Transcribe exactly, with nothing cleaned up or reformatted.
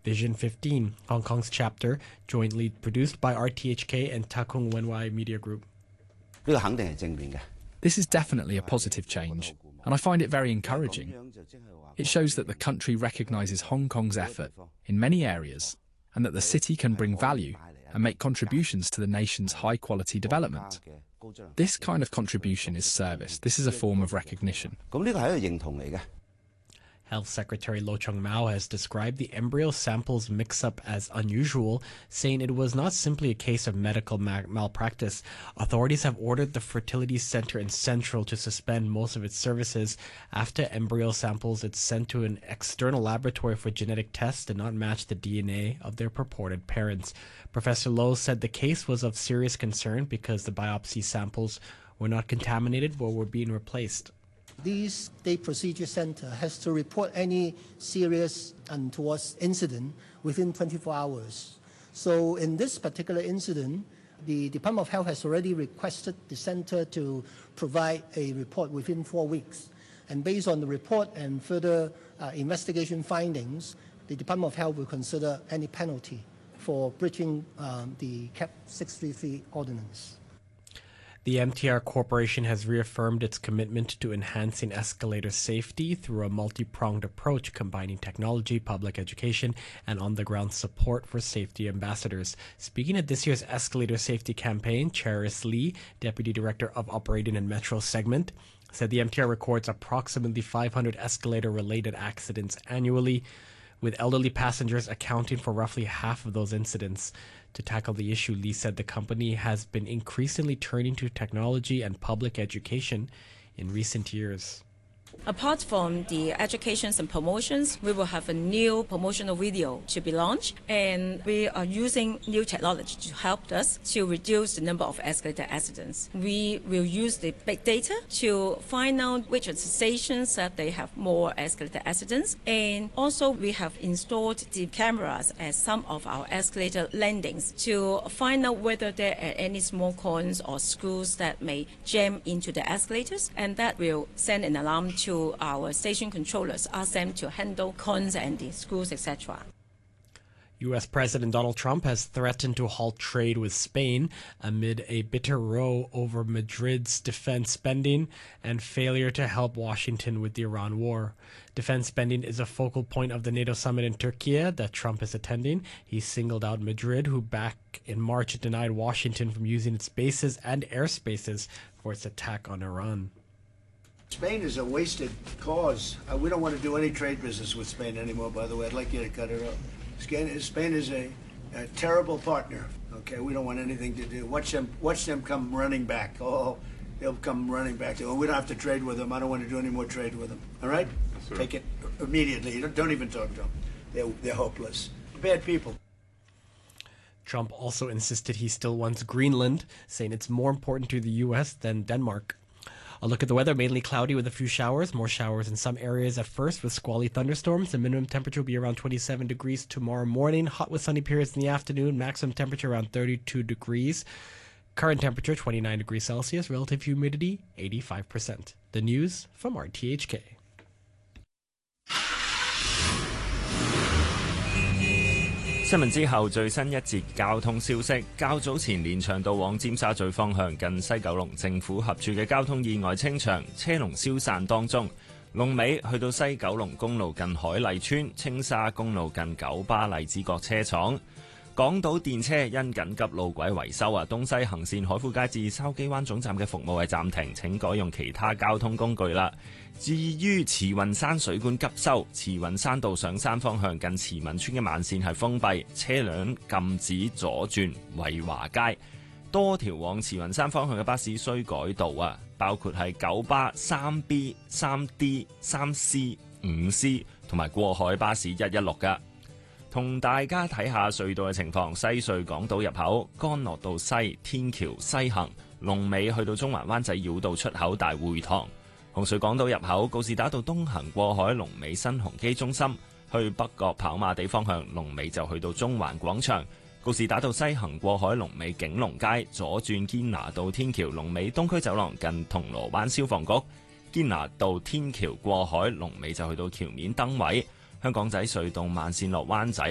Vision fifteen, Hong Kong's chapter, jointly produced by R T H K and Ta Kung Wen Wai Media Group. This is definitely a positive change, and I find it very encouraging. It shows that the country recognises Hong Kong's effort in many areas and that the city can bring value and make contributions to the nation's high-quality development. This kind of contribution is service. This is a form of recognition. Health Secretary Lo Chung-Mao has described the embryo samples mix-up as unusual, saying it was not simply a case of medical ma- malpractice. Authorities have ordered the Fertility Center in Central to suspend most of its services after embryo samples it sent to an external laboratory for genetic tests did not match the D N A of their purported parents. Professor Lo said the case was of serious concern because the biopsy samples were not contaminated but were being replaced. The State Procedure Center has to report any serious untoward incident within twenty-four hours. So in this particular incident, the Department of Health has already requested the center to provide a report within four weeks. And based on the report and further uh, investigation findings, the Department of Health will consider any penalty for breaching um, the C A P six thirty-three ordinance. The M T R Corporation has reaffirmed its commitment to enhancing escalator safety through a multi-pronged approach combining technology, public education, and on-the-ground support for safety ambassadors. Speaking at this year's escalator safety campaign, Charis Lee, Deputy Director of Operating and Metro Segment, said the M T R records approximately five hundred escalator-related accidents annually, with elderly passengers accounting for roughly half of those incidents. To tackle the issue, Lee said the company has been increasingly turning to technology and public education in recent years. Apart from the educations and promotions, we will have a new promotional video to be launched, and we are using new technology to help us to reduce the number of escalator accidents. We will use the big data to find out which are the stations that they have more escalator accidents, and also we have installed the cameras at some of our escalator landings to find out whether there are any small cones or screws that may jam into the escalators, and that will send an alarm to to our station controllers, ask them to handle cons and the screws, et cetera. U S President Donald Trump has threatened to halt trade with Spain amid a bitter row over Madrid's defense spending and failure to help Washington with the Iran war. Defense spending is a focal point of the NATO summit in Turkey that Trump is attending. He singled out Madrid, who back in March denied Washington from using its bases and airspaces for its attack on Iran. Spain is a wasted cause. Uh, we don't want to do any trade business with Spain anymore, by the way. I'd like you to cut it off. Spain is a, a terrible partner. Okay, we don't want anything to do. Watch them, watch them come running back. Oh, they'll come running back. Oh, we don't have to trade with them. I don't want to do any more trade with them. All right? Yes, take it immediately. Don't, don't even talk to them. They're, they're hopeless. Bad people. Trump also insisted he still wants Greenland, saying it's more important to the U S than Denmark. A look at the weather, mainly cloudy with a few showers. More showers in some areas at first with squally thunderstorms. The minimum temperature will be around twenty-seven degrees tomorrow morning. Hot with sunny periods in the afternoon. Maximum temperature around thirty-two degrees. Current temperature twenty-nine degrees Celsius. Relative humidity eighty-five percent. The news from R T H K. 新聞之後，最新一節交通消息。較早前連翔道往尖沙咀方向近西九龍政府合署嘅交通意外清場，車龍消散當中。龍尾去到西九龍公路近海麗村、青沙公路近九巴荔枝角車廠。港島電車因緊急路軌維修啊，東西行線海富街至筲箕灣總站嘅服務係暫停，請改用其他交通工具啦。至於慈雲山水管急修，慈雲山道上山方向近慈民村嘅慢線係封閉，車輛禁止左轉惠華街。多條往慈雲山方向嘅巴士需改道啊，包括係九巴、三 B、三 D、三 C、五 C 同埋過海巴士一一六㗎。同大家睇下隧道嘅情況，西隧港島入口、干諾道西、天橋西行、龍尾去到中環灣仔繞道出口大會堂。紅隧港島入口告士打道東行過海龍尾新鴻基中心，去北角跑馬地方向龍尾就去到中環廣場。告士打道西行過海龍尾景隆街，左轉堅拿道天橋龍尾東區走廊近銅鑼灣消防局。堅拿道天橋過海龍尾就去到橋面燈位。香港仔隧道慢線落灣仔